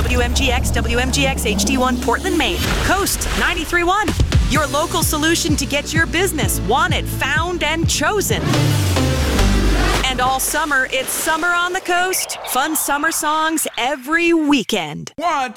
WMGX, WMGX HD1 Portland, Maine. Coast 93.1. Your local solution to get your business wanted, found, and chosen. And all summer, it's Summer on the Coast. Fun summer songs every weekend. 1,